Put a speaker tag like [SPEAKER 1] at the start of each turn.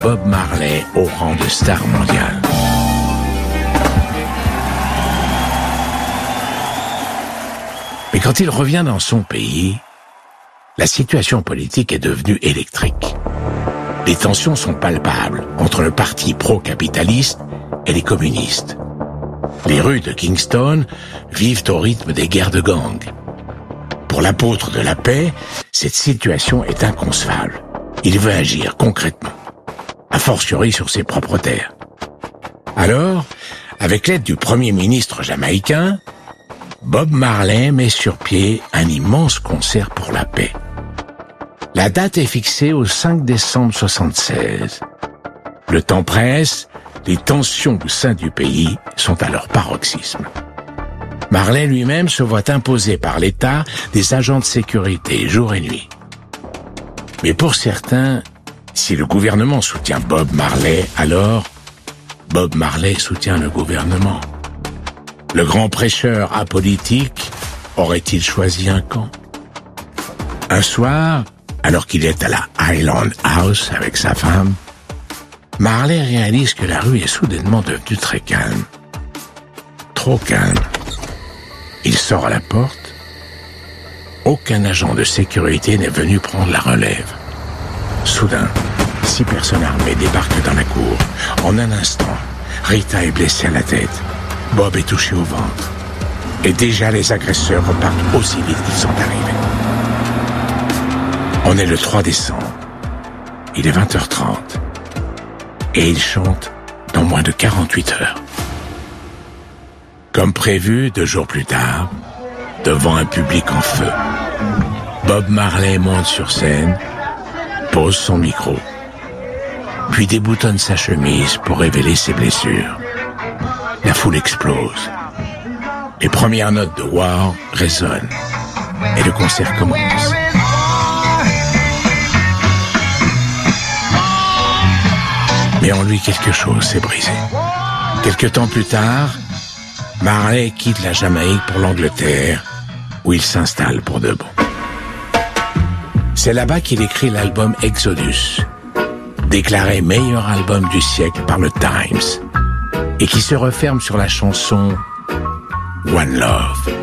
[SPEAKER 1] Bob Marley au rang de star mondiale. Mais quand il revient dans son pays, la situation politique est devenue électrique. Les tensions sont palpables entre le parti pro-capitaliste et les communistes. Les rues de Kingston vivent au rythme des guerres de gangs. Pour l'apôtre de la paix, cette situation est inconcevable. Il veut agir concrètement, a fortiori sur ses propres terres. Alors, avec l'aide du Premier ministre jamaïcain, Bob Marley met sur pied un immense concert pour la paix. La date est fixée au 5 décembre 1976. Le temps presse, les tensions au sein du pays sont à leur paroxysme. Marley lui-même se voit imposer par l'État des agents de sécurité jour et nuit. Mais pour certains, si le gouvernement soutient Bob Marley, alors Bob Marley soutient le gouvernement. Le grand prêcheur apolitique aurait-il choisi un camp? Un soir, alors qu'il est à la Highland House avec sa femme, Marley réalise que la rue est soudainement devenue très calme. Trop calme. Il sort à la porte. Aucun agent de sécurité n'est venu prendre la relève. Soudain, 6 personnes armées débarquent dans la cour. En un instant, Rita est blessée à la tête. Bob est touché au ventre. Et déjà les agresseurs repartent aussi vite qu'ils sont arrivés. On est le 3 décembre. Il est 20h30. Et ils chantent dans moins de 48 heures. Comme prévu, 2 jours plus tard, devant un public en feu, Bob Marley monte sur scène, pose son micro, puis déboutonne sa chemise pour révéler ses blessures. La foule explose. Les premières notes de War résonnent et le concert commence. Mais en lui, quelque chose s'est brisé. Quelque temps plus tard, Marley quitte la Jamaïque pour l'Angleterre, où il s'installe pour de bon. C'est là-bas qu'il écrit l'album Exodus, déclaré meilleur album du siècle par le Times, et qui se referme sur la chanson One Love.